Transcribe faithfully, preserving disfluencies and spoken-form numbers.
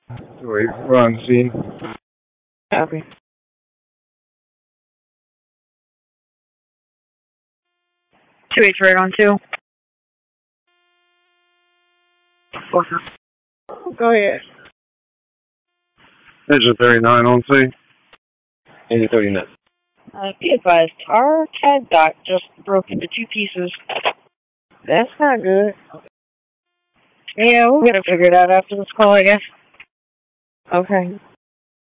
Wait, we're on scene. Okay. Two H right on two. Go ahead. Engine thirty-nine on scene. Engine thirty-nine. Uh, be advised, our CAD dock just broke into two pieces. That's not good. Yeah, we'll get it figured out after this call, I guess. Okay.